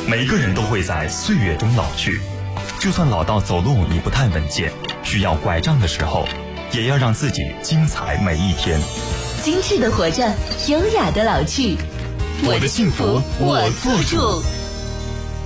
每个人都会在岁月中老去，就算老到走路你不太稳健，需要拐杖的时候，也要让自己精彩每一天。 精致的活着，优雅的老去。 我的幸福我做主。